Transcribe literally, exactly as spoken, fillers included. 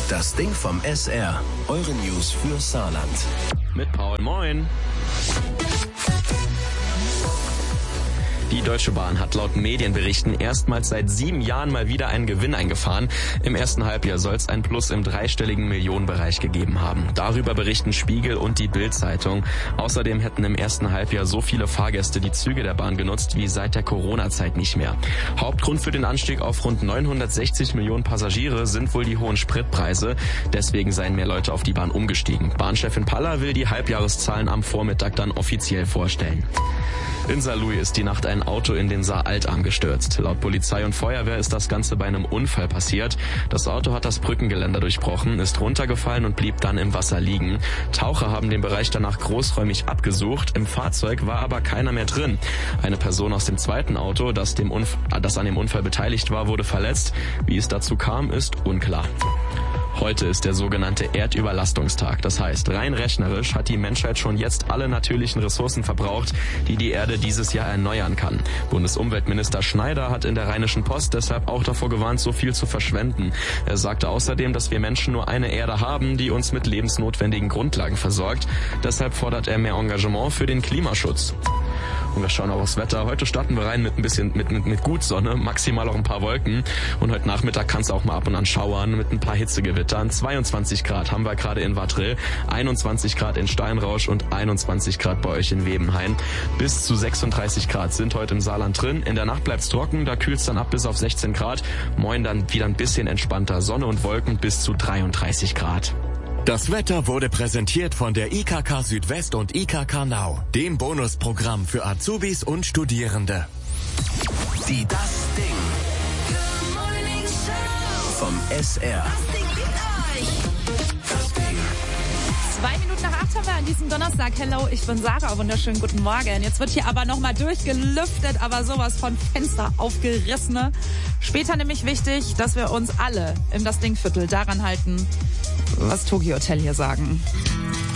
Das Ding vom S R. Eure News für Saarland. Mit Paul, moin. Die Deutsche Bahn hat laut Medienberichten erstmals seit sieben Jahren mal wieder einen Gewinn eingefahren. Im ersten Halbjahr soll es ein Plus im dreistelligen Millionenbereich gegeben haben. Darüber berichten Spiegel und die Bild-Zeitung. Außerdem hätten im ersten Halbjahr so viele Fahrgäste die Züge der Bahn genutzt wie seit der Corona-Zeit nicht mehr. Hauptgrund für den Anstieg auf rund neunhundertsechzig Millionen Passagiere sind wohl die hohen Spritpreise. Deswegen seien mehr Leute auf die Bahn umgestiegen. Bahnchefin Paller will die Halbjahreszahlen am Vormittag dann offiziell vorstellen. In Saarlouis ist die Nacht ein Auto in den Saar-Altarm gestürzt. Laut Polizei und Feuerwehr ist das Ganze bei einem Unfall passiert. Das Auto hat das Brückengeländer durchbrochen, ist runtergefallen und blieb dann im Wasser liegen. Taucher haben den Bereich danach großräumig abgesucht. Im Fahrzeug war aber keiner mehr drin. Eine Person aus dem zweiten Auto, das, dem Unf- das an dem Unfall beteiligt war, wurde verletzt. Wie es dazu kam, ist unklar. Heute ist der sogenannte Erdüberlastungstag. Das heißt, rein rechnerisch hat die Menschheit schon jetzt alle natürlichen Ressourcen verbraucht, die die Erde dieses Jahr erneuern kann. Bundesumweltminister Schneider hat in der Rheinischen Post deshalb auch davor gewarnt, so viel zu verschwenden. Er sagte außerdem, dass wir Menschen nur eine Erde haben, die uns mit lebensnotwendigen Grundlagen versorgt. Deshalb fordert er mehr Engagement für den Klimaschutz. Und wir schauen auch aufs Wetter. Heute starten wir rein mit ein bisschen, mit, mit, mit gut Sonne, maximal auch ein paar Wolken. Und heute Nachmittag kann es auch mal ab und an schauern mit ein paar Hitzegewittern. zweiundzwanzig Grad haben wir gerade in Wattrill, einundzwanzig Grad in Steinrausch und einundzwanzig Grad bei euch in Webenhain. Bis zu sechsunddreißig Grad sind heute im Saarland drin. In der Nacht bleibt's trocken, da kühlt's dann ab bis auf sechzehn Grad. Morgen dann wieder ein bisschen entspannter, Sonne und Wolken bis zu dreiunddreißig Grad. Das Wetter wurde präsentiert von der I K K Südwest und I K K Now, dem Bonusprogramm für Azubis und Studierende. Die Das Ding vom S R. Das Ding. Zwei Minuten nach acht haben wir an diesem Donnerstag. Hello, ich bin Sarah. Wunderschönen guten Morgen. Jetzt wird hier aber nochmal durchgelüftet, aber sowas von Fenster aufgerissen. Später nämlich wichtig, dass wir uns alle im Das Ding Viertel daran halten, was Tokyo Hotel hier sagen.